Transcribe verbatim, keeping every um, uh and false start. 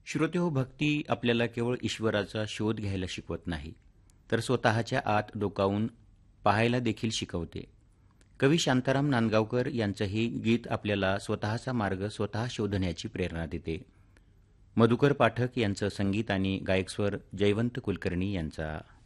श्रोतेहो, भक्ती आपल्याला केवळ ईश्वराचा शोध घ्यायला शिकवत नाही, तर स्वतःच्या आत डोकावून पाहायला देखील शिकवते. कवी शांताराम नांदगावकर यांचं हे गीत आपल्याला स्वतःचा मार्ग स्वतः शोधण्याची प्रेरणा देते. मधुकर पाठक यांचं संगीत आणि गायकस्वर जयवंत कुलकर्णी यांचा.